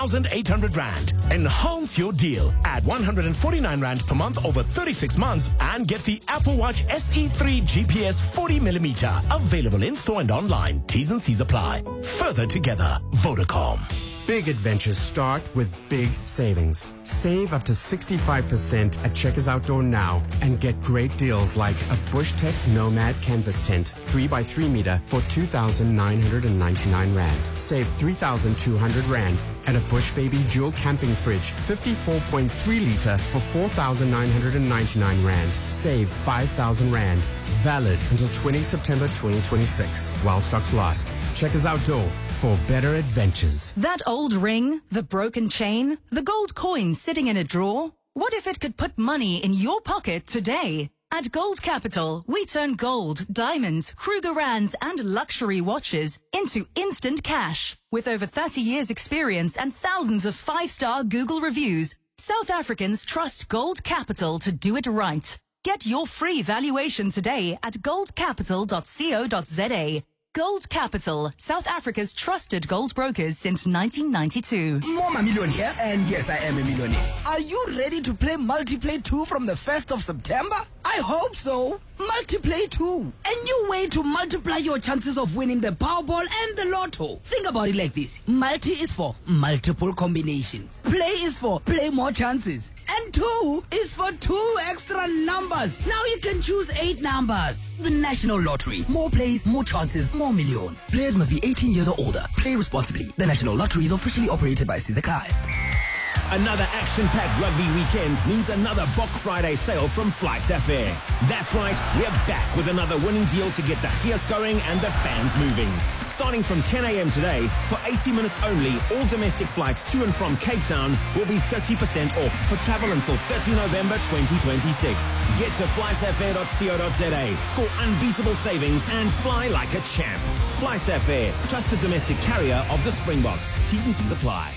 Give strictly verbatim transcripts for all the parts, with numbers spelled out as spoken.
one thousand eight hundred rand. Enhance your deal at one hundred forty-nine rand per month over thirty-six months and get the Apple Watch S E three G P S forty millimeter. Available in-store and online. T's and C's apply. Further together. Vodacom. Big adventures start with big savings. Save up to sixty-five percent at Checkers Outdoor now and get great deals like a Bushtech Nomad canvas tent three by three meter for two thousand nine hundred ninety-nine rand. Save three thousand two hundred rand and a Bush Baby dual camping fridge fifty-four point three liter for four thousand nine hundred ninety-nine rand. Save five thousand rand. Valid until the twentieth of September twenty twenty-six while stocks last. Checkers Outdoor for better adventures. That old ring, the broken chain, the gold coin sitting in a drawer. What if it could put money in your pocket today? At Gold Capital, we turn gold, diamonds, Krugerrands and luxury watches into instant cash. With over thirty years experience and thousands of five-star Google reviews, South Africans trust Gold Capital to do it right. Get your free valuation today at gold capital dot co dot za. Gold Capital, South Africa's trusted gold brokers since nineteen ninety-two. Mama Million here, and yes, I am a millionaire. Are you ready to play Multiplay two from the first of September? I hope so. Multiplay two. A new way to multiply your chances of winning the Powerball and the Lotto. Think about it like this. Multi is for multiple combinations. Play is for play more chances. And two is for two extra numbers. Now you can choose eight numbers. The National Lottery. More plays, more chances, more millions. Players must be eighteen years or older. Play responsibly. The National Lottery is officially operated by Sizakai. Another action-packed rugby weekend means another Bok Friday sale from FlySafair. That's right, we're back with another winning deal to get the gears going and the fans moving. Starting from ten a.m. today, for eighty minutes only, all domestic flights to and from Cape Town will be thirty percent off for travel until the thirtieth of November twenty twenty-six. Get to fly safair dot co dot za, score unbeatable savings and fly like a champ. FlySafair, trusted domestic carrier of the Springboks. T's and C's apply.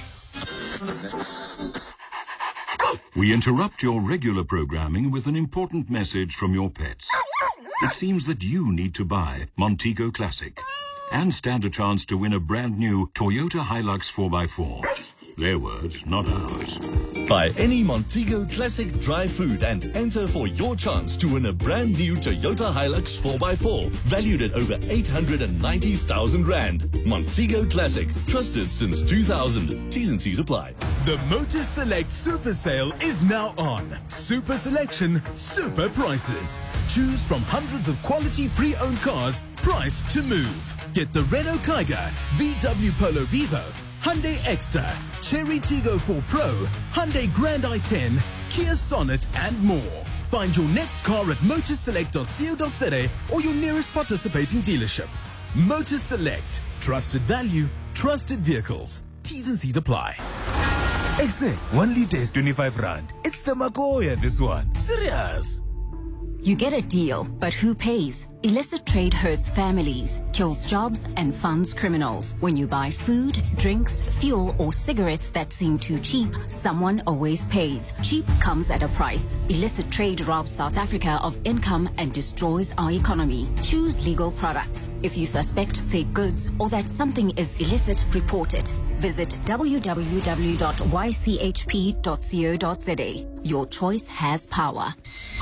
We interrupt your regular programming with an important message from your pets. It seems that you need to buy Montego Classic and stand a chance to win a brand new Toyota Hilux four by four. Their words, not ours. Buy any Montego Classic dry food and enter for your chance to win a brand new Toyota Hilux four by four, valued at over eight hundred ninety thousand rand. Montego Classic, trusted since two thousand. T's and C's apply. The Motor Select Super Sale is now on. Super selection, super prices. Choose from hundreds of quality pre-owned cars priced to move. Get the Renault Kiger, V W Polo Vivo, Hyundai Exter, Cherry Tiggo four Pro, Hyundai Grand i ten, Kia Sonet and more. Find your next car at motor select dot co dot za or your nearest participating dealership. Motor Select. Trusted value, trusted vehicles. T's and C's apply. Exit, one litre is twenty-five rand. It's the Magoya, this one. Serious. You get a deal, but who pays? Illicit trade hurts families, kills jobs, and funds criminals. When you buy food, drinks, fuel, or cigarettes that seem too cheap, someone always pays. Cheap comes at a price. Illicit trade robs South Africa of income and destroys our economy. Choose legal products. If you suspect fake goods or that something is illicit, report it. Visit w w w dot y c h p dot co dot za. Your choice has power.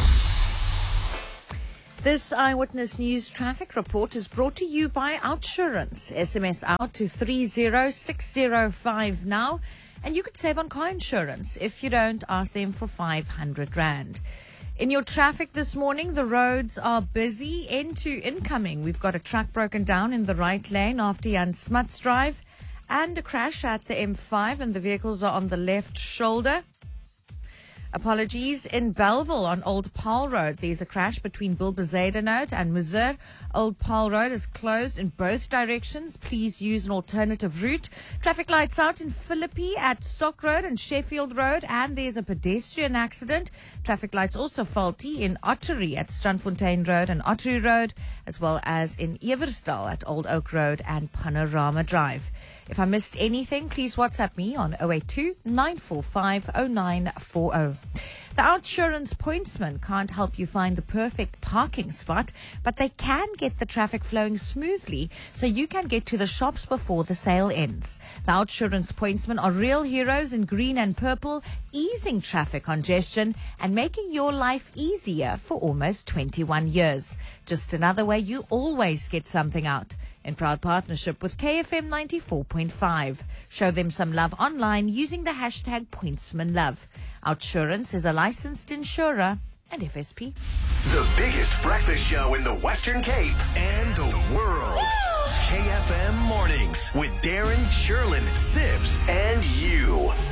This Eyewitness News traffic report is brought to you by Outsurance. S M S out to three zero six zero five now, and you could save on car insurance. If you don't, ask them for five hundred rand. In your traffic this morning, the roads are busy. Into incoming, we've got a truck broken down in the right lane after Jan Smuts Drive, and a crash at the M five, and the vehicles are on the left shoulder. Apologies in Bellville on Old Paarl Road. There's a crash between Bilbezadenhout and Muzer. Old Paarl Road is closed in both directions. Please use an alternative route. Traffic lights out in Philippi at Stock Road and Sheffield Road, and there's a pedestrian accident. Traffic lights also faulty in Ottery at Strandfontein Road and Ottery Road, as well as in Eversdal at Old Oak Road and Panorama Drive. If I missed anything, please WhatsApp me on zero eight two nine four five zero nine four zero. The Outsurance pointsmen can't help you find the perfect parking spot, but they can get the traffic flowing smoothly so you can get to the shops before the sale ends. The Outsurance pointsmen are real heroes in green and purple, easing traffic congestion and making your life easier for almost twenty-one years. Just another way you always get something out. In proud partnership with K F M ninety-four point five. Show them some love online using the hashtag PointsmanLove. Outsurance is a licensed insurer and F S P. The biggest breakfast show in the Western Cape and the world. K F M Mornings with Darren, Sherlyn, Sibs, and you.